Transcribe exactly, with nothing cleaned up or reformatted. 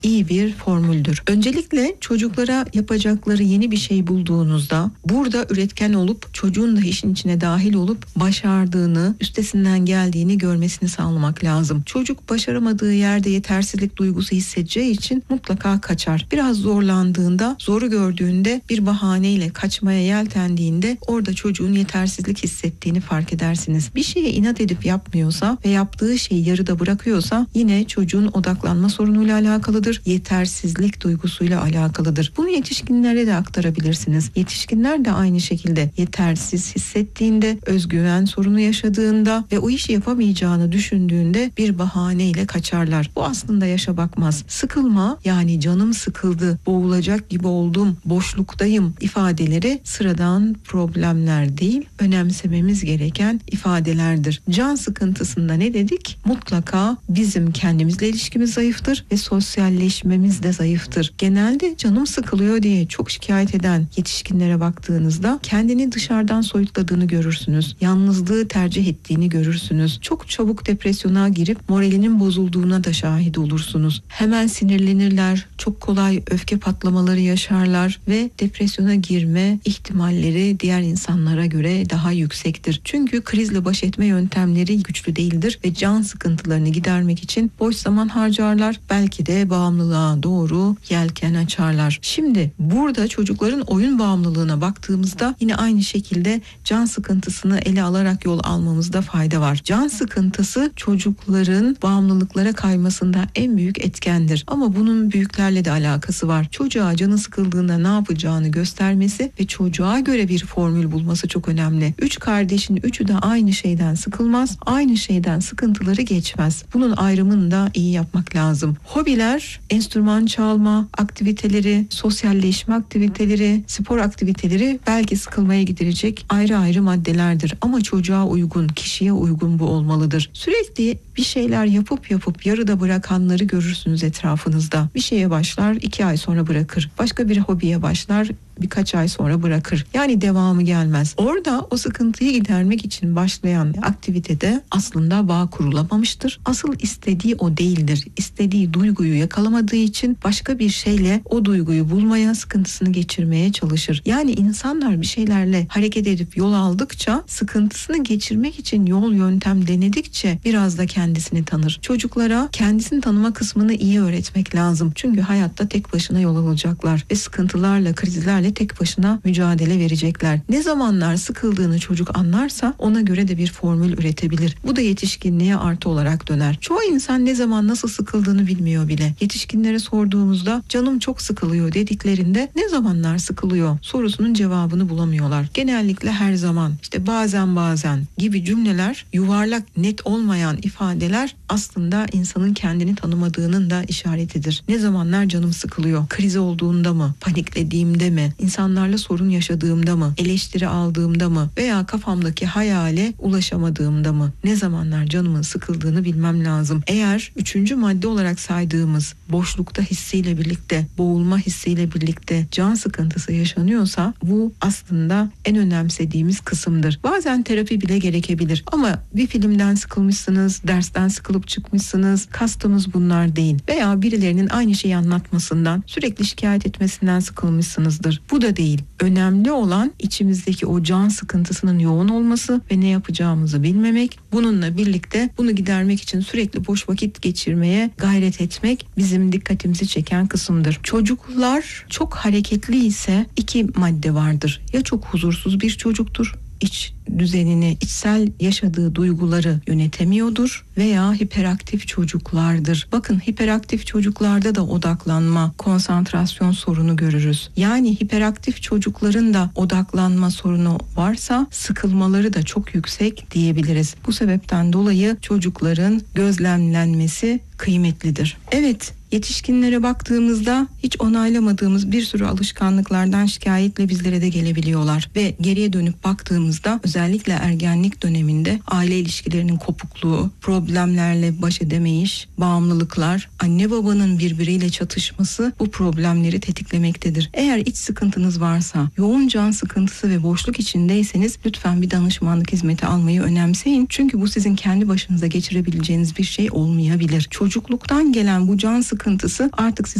iyi bir formüldür. Öncelikle çocuklara yapacakları yeni bir şey bulduğunuzda burada üretken olup çocuğun da işin içine dahil olup başardığını, üstesinden geldiğini görmesini sağlamak lazım. Çocuk başaramadığı yerde yetersizlik duygusu hissedeceği için mutlaka kaçar. Biraz zorlandığında, zoru gördüğünde, bir bahaneyle kaçmaya yeltendiğinde orada çocuğun yetersizlik hissettiğini fark edersiniz. Bir şeye inat edip yapmıyorsa ve yaptığı şeyi yarıda bırakıyorsa yine çocuğun odaklanma sorunuyla alakalıdır. Yetersizlik duygusuyla alakalıdır. Bunu yetişkinlere de aktarabilirsiniz. Yetişkinler de aynı şekilde yetersiz hissettiğinde, özgüven sorunu yaşadığında ve o işi yapamayacağını düşündüğünde bir bahaneyle kaçarlar. Bu aslında yaşa bakmaz. Sıkılma, yani canım sıkıldı, boğulacak gibi oldum, boşluktayım ifadeleri sıradan problemler değil, önemsememiz gereken ifadelerdir. Can sıkıntısında ne dedik? Mutlaka bizim kendimizle ilişkimiz zayıftır ve sosyalleşmemiz de zayıftır. Genelde canım sıkılıyor diye çok şikayet eden yetişkinlere baktığınızda kendini dışarıdan soyutladığını görürsünüz. Yalnızlığı tercih ettiğini görürsünüz. Çok çabuk depresyona girip moralinin bozulduğuna da şahit olursunuz. Hemen sinirlenirler, çok kolay öfke patlamaları yaşarlar ve depresyona girme ihtimalleri diğer insanlara göre daha yüksektir. Çünkü krizle baş etme yöntemleri güçlü değildir ve can sıkıntılarını gidermek için boş zaman harcarlar. Belki de bağımlılığa doğru yelken açarlar. Şimdi burada çocukların oyun bağımlılığına baktığımızda yine aynı şekilde can sıkıntısını ele alarak yol almamızda fayda var. Can sıkıntısı çocukların bağımlılıklara kaymasında en büyük etkendir. Ama bunun büyüklerle de alakası var. Çocuğa canı sıkıldığında ne yapacağını göstermesi ve çocuğa göre bir formül bulması çok önemli. Üç kardeşin üçü de aynı şeyden sıkılmaz, aynı şeyden sıkıntıları geçmez. Bunun ayrımını da iyi yapmak lazım. Hobiler, enstrüman çalma aktiviteleri, sosyalleşme aktiviteleri, spor aktiviteleri belki sıkılmaya giderecek ayrı ayrı maddelerdir. Ama çocuğa uygun, kişiye uygun bu olmalıdır. Sürekli bir şeyler yapıp yapıp yarıda bırakanları görürsünüz etrafınızda. Bir şeye başlar, iki ay sonra bırakır. Başka bir hobiye başlar, birkaç ay sonra bırakır. Yani devamı gelmez. Orada o sıkıntıyı gidermek için başlayan aktivitede aslında bağ kurulamamıştır. Asıl istediği o değildir. İstediği duyguyu yakalamadığı için başka bir şeyle o duyguyu bulmaya, sıkıntısını geçirmeye çalışır. Yani insanlar bir şeylerle hareket edip yol aldıkça, sıkıntısını geçirmek için yol yöntem denedikçe biraz da kendisini tanır. Çocuklara kendisini tanıma kısmını iyi öğretmek lazım. Çünkü hayatta tek başına yol alacaklar ve sıkıntılarla, krizlerle tek başına mücadele verecekler. Ne zamanlar sıkıldığını çocuk anlarsa ona göre de bir formül üretebilir. Bu da yetişkinliğe artı olarak döner. Çoğu insan ne zaman nasıl sıkıldığını bilmiyor bile. Yetişkinlere sorduğumuzda canım çok sıkılıyor dediklerinde ne zamanlar sıkılıyor sorusunun cevabını bulamıyorlar. Genellikle her zaman, işte bazen bazen gibi cümleler, yuvarlak, net olmayan ifadeler aslında insanın kendini tanımadığının da işaretidir. Ne zamanlar canım sıkılıyor? Kriz olduğunda mı? Paniklediğimde mi? İnsanlarla sorun yaşadığımda mı? Eleştiri aldığımda mı? Veya kafamdaki hayale ulaşamadığımda mı? Ne zamanlar canımın sıkıldığını bilmem lazım. Eğer üçüncü madde olarak saydığımız boşlukta hissiyle birlikte, boğulma hissiyle birlikte can sıkıntısı yaşanıyorsa bu aslında en önemsediğimiz kısımdır. Bazen terapi bile gerekebilir. Ama bir filmden sıkılmışsınız, dersten sıkılıp çıkmışsınız. Kastımız bunlar değil. Veya birilerinin aynı şeyi anlatmasından, sürekli şikayet etmesinden sıkılmışsınızdır. Bu da değil. Önemli olan içimizdeki o can sıkıntısının yoğun olması ve ne yapacağımızı bilmemek. Bununla birlikte bunu gidermek için sürekli boş vakit geçirmeye gayret etmek bizim dikkatimizi çeken kısımdır. Çocuklar çok hareketli ise iki madde vardır. Ya çok huzursuz bir çocuktur, iç düzenini, içsel yaşadığı duyguları yönetemiyordur veya hiperaktif çocuklardır. Bakın, hiperaktif çocuklarda da odaklanma, konsantrasyon sorunu görürüz. Yani hiperaktif çocukların da odaklanma sorunu varsa sıkılmaları da çok yüksek diyebiliriz. Bu sebepten dolayı çocukların gözlemlenmesi kıymetlidir. Evet, yetişkinlere baktığımızda hiç onaylamadığımız bir sürü alışkanlıklardan şikayetle bizlere de gelebiliyorlar ve geriye dönüp baktığımızda özellikle ergenlik döneminde aile ilişkilerinin kopukluğu, problemlerle baş edemeyiş, bağımlılıklar, anne babanın birbiriyle çatışması bu problemleri tetiklemektedir. Eğer iç sıkıntınız varsa, yoğun can sıkıntısı ve boşluk içindeyseniz lütfen bir danışmanlık hizmeti almayı önemseyin. Çünkü bu sizin kendi başınıza geçirebileceğiniz bir şey olmayabilir. Çocukluktan gelen bu can sıkıntısı sıkıntısı artık siz